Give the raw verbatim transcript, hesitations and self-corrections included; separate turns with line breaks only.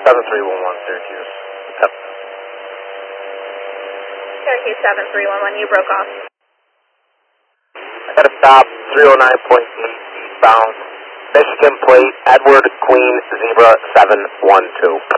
seven three one one, Syracuse. Yep.
Syracuse seven three one one, you broke off.
I got to stop, three oh nine point eight eastbound. Michigan plate, Edward Queen, Zebra seven one two.